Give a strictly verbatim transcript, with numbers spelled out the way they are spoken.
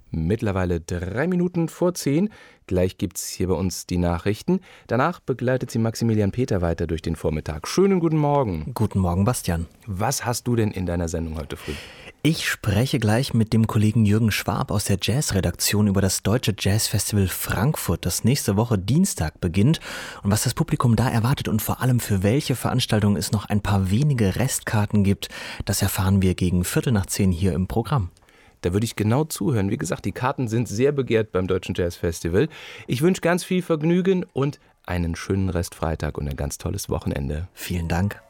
Mittlerweile drei Minuten vor zehn. Gleich gibt's hier bei uns die Nachrichten. Danach begleitet sie Maximilian Peter weiter durch den Vormittag. Schönen guten Morgen. Guten Morgen, Bastian. Was hast du denn in deiner Sendung heute früh? Ich spreche gleich mit dem Kollegen Jürgen Schwab aus der Jazzredaktion über das Deutsche Jazzfestival Frankfurt, das nächste Woche Dienstag beginnt und was das Publikum da erwartet und vor allem für welche Veranstaltung es noch ein paar wenige Restkarten gibt. Das erfahren wir gegen Viertel nach zehn hier im Programm. Da würde ich genau zuhören. Wie gesagt, die Karten sind sehr begehrt beim Deutschen Jazzfestival. Ich wünsche ganz viel Vergnügen und einen schönen Restfreitag und ein ganz tolles Wochenende. Vielen Dank.